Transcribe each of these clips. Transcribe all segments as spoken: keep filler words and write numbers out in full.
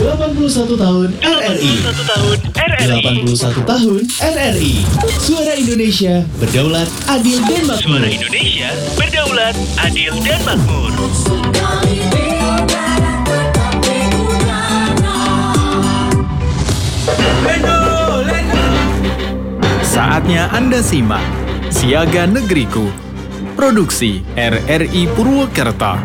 delapan puluh satu tahun R R I. delapan puluh satu tahun R R I. Suara Indonesia berdaulat, adil dan makmur. Suara Indonesia berdaulat, adil dan makmur. Saatnya Anda simak Siaga Negeriku, produksi R R I Purwokerto.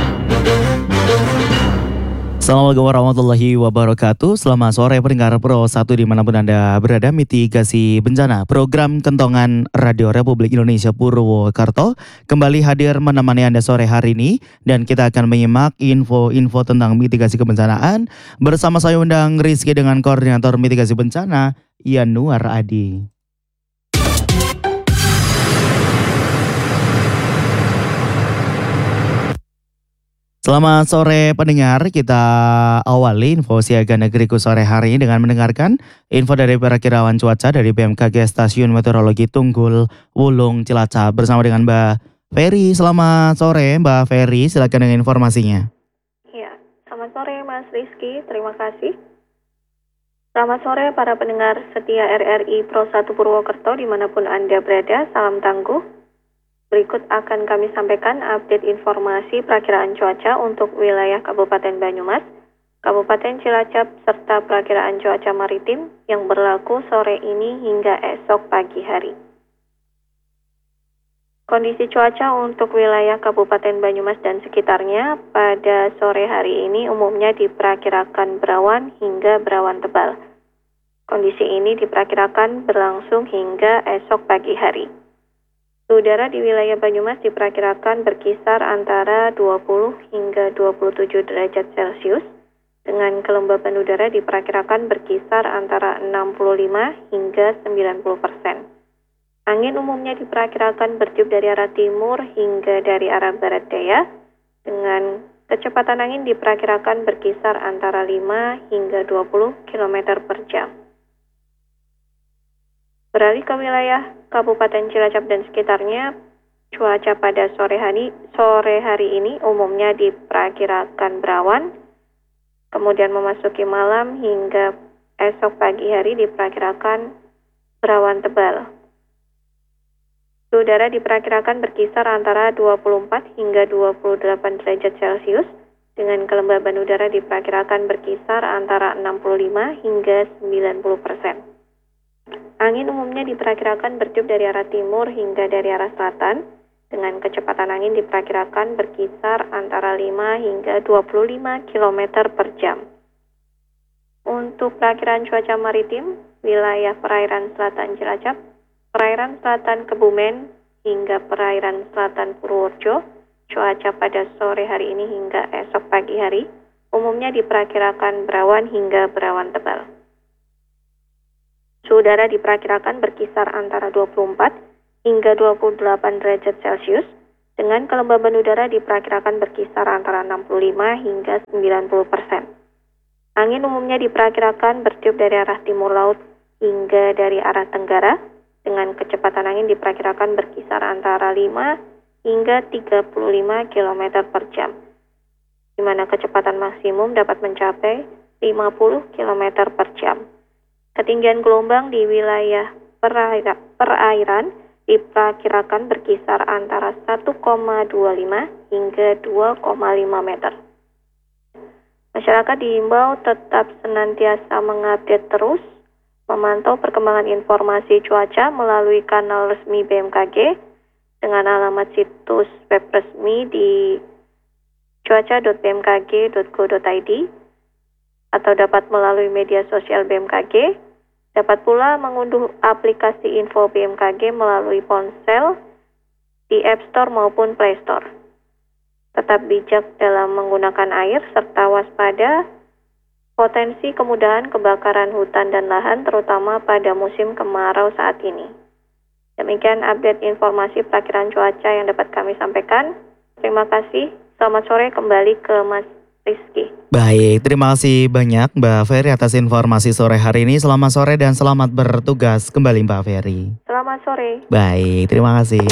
Assalamualaikum warahmatullahi wabarakatuh. Selamat sore pendengar Pro satu dimanapun Anda berada. Mitigasi bencana program Kentongan Radio Republik Indonesia Purwokerto kembali hadir menemani Anda sore hari ini. Dan kita akan menyimak info-info tentang mitigasi kebencanaan bersama saya undang Rizky dengan Koordinator Mitigasi Bencana Yanuar Adi. Selamat sore pendengar, kita awali info Siaga Negeriku sore hari ini dengan mendengarkan info dari perakiraan cuaca dari B M K G Stasiun Meteorologi Tunggul, Wulung, Cilacap bersama dengan Mbak Ferry. Selamat sore Mbak Ferry, silakan dengan informasinya. Ya, selamat sore Mas Rizky, terima kasih. Selamat sore para pendengar setia R R I Pro satu Purwokerto dimanapun Anda berada, salam tangguh. Berikut akan kami sampaikan update informasi perakiraan cuaca untuk wilayah Kabupaten Banyumas, Kabupaten Cilacap, serta perakiraan cuaca maritim yang berlaku sore ini hingga esok pagi hari. Kondisi cuaca untuk wilayah Kabupaten Banyumas dan sekitarnya pada sore hari ini umumnya diperkirakan berawan hingga berawan tebal. Kondisi ini diperkirakan berlangsung hingga esok pagi hari. Udara di wilayah Banyumas diperkirakan berkisar antara dua puluh hingga dua puluh tujuh derajat Celcius, dengan kelembaban udara diperkirakan berkisar antara enam puluh lima hingga sembilan puluh persen. Angin umumnya diperkirakan bertiup dari arah timur hingga dari arah barat daya, dengan kecepatan angin diperkirakan berkisar antara lima hingga dua puluh kilometer per jam. Beralih ke wilayah Kabupaten Cilacap dan sekitarnya, cuaca pada sore hari, sore hari ini umumnya diperkirakan berawan, kemudian memasuki malam hingga esok pagi hari diperkirakan berawan tebal. Udara diperkirakan berkisar antara dua puluh empat hingga dua puluh delapan derajat Celcius, dengan kelembaban udara diperkirakan berkisar antara enam puluh lima hingga sembilan puluh persen. Angin umumnya diperkirakan bertiup dari arah timur hingga dari arah selatan, dengan kecepatan angin diperkirakan berkisar antara lima hingga dua puluh lima kilometer per jam. Untuk perakiraan cuaca maritim, wilayah perairan selatan Cilacap, perairan selatan Kebumen, hingga perairan selatan Purworejo, cuaca pada sore hari ini hingga esok pagi hari, umumnya diperkirakan berawan hingga berawan tebal. Suhu udara diperkirakan berkisar antara dua puluh empat hingga dua puluh delapan derajat Celcius, dengan kelembaban udara diperkirakan berkisar antara enam puluh lima hingga sembilan puluh persen. Angin umumnya diperkirakan bertiup dari arah timur laut hingga dari arah tenggara, dengan kecepatan angin diperkirakan berkisar antara lima hingga tiga puluh lima kilometer per jam, di mana kecepatan maksimum dapat mencapai lima puluh kilometer per jam. Ketinggian gelombang di wilayah peraira, perairan diperkirakan berkisar antara satu koma dua lima hingga dua koma lima meter. Masyarakat diimbau tetap senantiasa mengupdate terus, memantau perkembangan informasi cuaca melalui kanal resmi B M K G dengan alamat situs web resmi di cuaca dot b m k g dot go dot i d atau dapat melalui media sosial B M K G. Dapat pula mengunduh aplikasi info B M K G melalui ponsel di App Store maupun Play Store. Tetap bijak dalam menggunakan air serta waspada potensi kemudahan kebakaran hutan dan lahan terutama pada musim kemarau saat ini. Demikian update informasi perakiraan cuaca yang dapat kami sampaikan. Terima kasih. Selamat sore, kembali ke Mas Rizky. Baik, terima kasih banyak Mbak Ferry atas informasi sore hari ini. Selamat sore dan selamat bertugas kembali Mbak Ferry. Selamat sore. Baik, terima kasih.